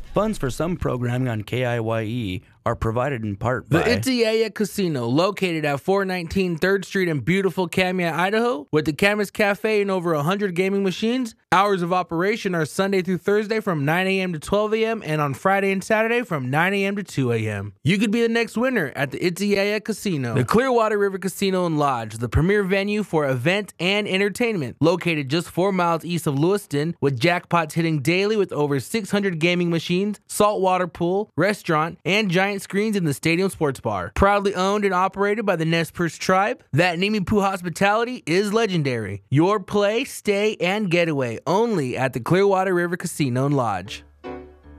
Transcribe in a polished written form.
Funds for some programming on KIYE are provided in part The by Itziaya Casino, located at 419 3rd Street in beautiful Kamia, Idaho, with the Camas Cafe and over 100 gaming machines. Hours of operation are Sunday through Thursday from 9 a.m. to 12 a.m. and on Friday and Saturday from 9 a.m. to 2 a.m. You could be the next winner at the Itziaya Casino. The Clearwater River Casino and Lodge, the premier venue for event and entertainment, located just 4 miles east of Lewiston, with jackpots hitting daily with over 600 gaming machines, saltwater pool, restaurant, and giant screens in the stadium sports bar. Proudly owned and operated by the Nez Perce tribe, that Nimipu hospitality is legendary. Your play, stay, and getaway only at the Clearwater River Casino and Lodge.